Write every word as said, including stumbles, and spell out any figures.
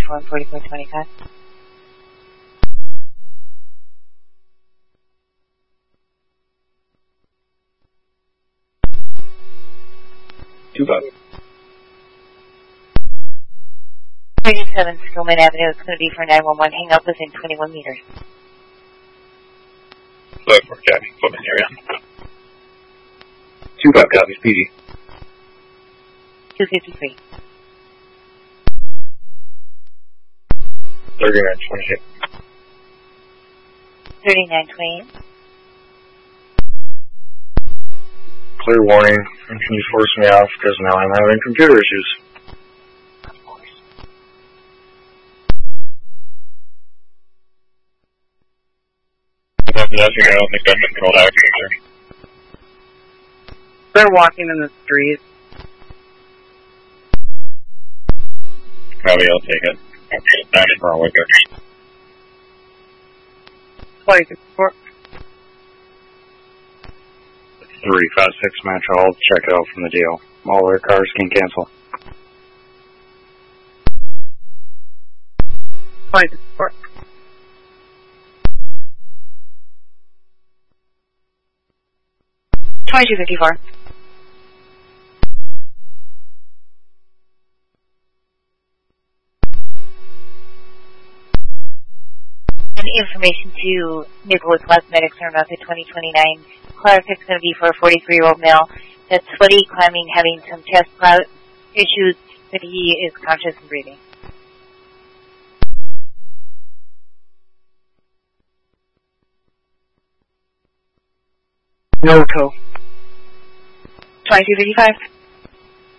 one forty-four twenty-five. Two five. thirty-seven Skillman Avenue, it's going to be for nine one one. Hang up within twenty-one meters. Five four copy. Footman area. Two five copies. P D. two fifty-three. Thirty-nine twenty-eight. thirty-nine twenty-eight. Clear warning. Can you force me off because now I'm having computer issues. Yes, I don't think that's controlled accuracy. They're walking in the street. Probably I'll take it. That's wrong with it. Like, four. Three, five, six Metro. I'll check it out from the deal. All their cars can cancel. Like, four. twenty-two fifty-four. And information to Maplewood Cosmetics are about the twenty twenty-nine. Clarsic's going to be for a forty-three-year-old male that's sweaty, climbing, having some chest clout issues, but he is conscious and breathing. Noco. twenty-two fifty-five.